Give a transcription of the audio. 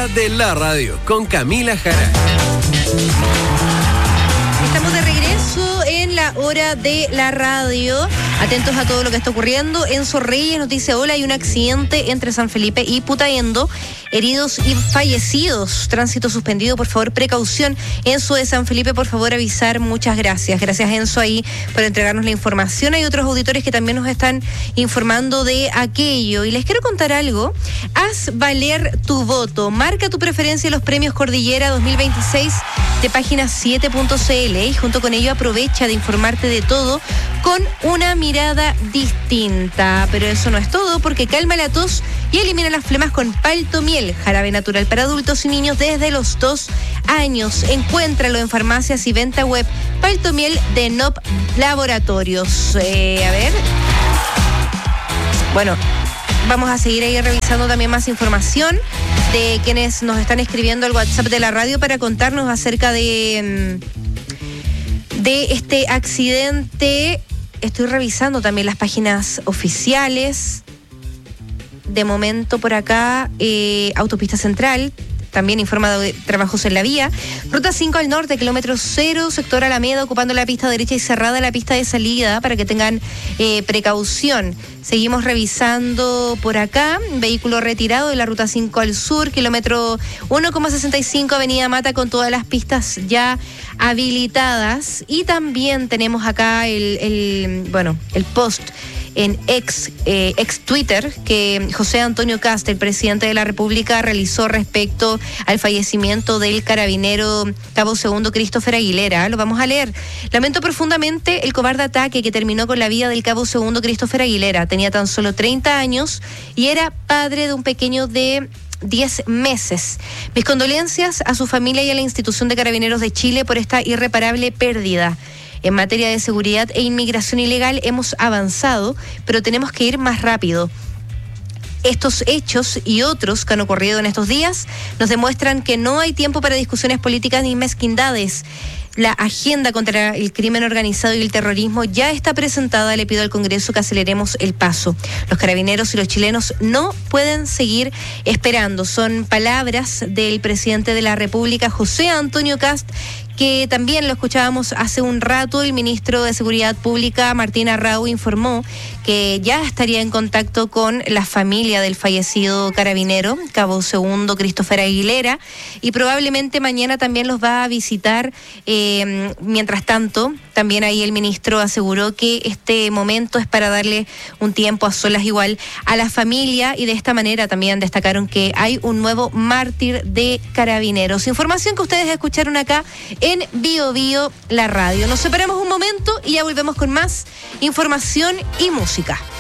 hora de la radio con Camila Jara. Estamos de regreso en la hora de la radio. Atentos a todo lo que está ocurriendo. Enzo Reyes nos dice: hola, hay un accidente entre San Felipe y Putaendo. Heridos y fallecidos. Tránsito suspendido, por favor, precaución. Enzo de San Felipe, por favor, avisar. Muchas gracias. Gracias, Enzo, ahí por entregarnos la información. Hay otros auditores que también nos están informando de aquello. Y les quiero contar algo. Haz valer tu voto. Marca tu preferencia en los premios Cordillera 2026 de página 7.cl y junto con ello aprovecha de informarte de todo con una mirada distinta. Pero eso no es todo, porque calma la tos y elimina las flemas con Paltomiel, jarabe natural para adultos y niños desde los 2 años. Encuéntralo en farmacias y venta web. Paltomiel de NOP Laboratorios. A ver. Bueno, vamos a seguir ahí revisando también más información de quienes nos están escribiendo al WhatsApp de la radio para contarnos acerca de este accidente. Estoy revisando también las páginas oficiales. De momento por acá, Autopista Central también informa de trabajos en la vía. Ruta 5 al norte, kilómetro 0, sector Alameda, ocupando la pista derecha y cerrada la pista de salida para que tengan precaución. Seguimos revisando por acá, vehículo retirado de la ruta 5 al sur, kilómetro 1,65, Avenida Mata, con todas las pistas ya habilitadas. Y también tenemos acá el post en ex Twitter que José Antonio Kast, el presidente de la República, realizó respecto al fallecimiento del carabinero Cabo Segundo Christopher Aguilera. Lo vamos a leer. Lamento profundamente el cobarde ataque que terminó con la vida del Cabo Segundo Christopher Aguilera. Tenía tan solo 30 años y era padre de un pequeño de 10 meses. Mis condolencias a su familia y a la institución de Carabineros de Chile por esta irreparable pérdida. En materia de seguridad e inmigración ilegal hemos avanzado, pero tenemos que ir más rápido. Estos hechos y otros que han ocurrido en estos días nos demuestran que no hay tiempo para discusiones políticas ni mezquindades. La agenda contra el crimen organizado y el terrorismo ya está presentada. Le pido al Congreso que aceleremos el paso. Los carabineros y los chilenos no pueden seguir esperando. Son palabras del presidente de la República, José Antonio Kast, que también lo escuchábamos hace un rato. El ministro de Seguridad Pública, Martín Arrau, informó que ya estaría en contacto con la familia del fallecido carabinero, Cabo Segundo Christopher Aguilera, y probablemente mañana también los va a visitar. Mientras tanto, también ahí el ministro aseguró que este momento es para darle un tiempo a solas igual a la familia, y de esta manera también destacaron que hay un nuevo mártir de carabineros. Información que ustedes escucharon acá en Bio Bio, la radio. Nos separamos un momento y ya volvemos con más información y música.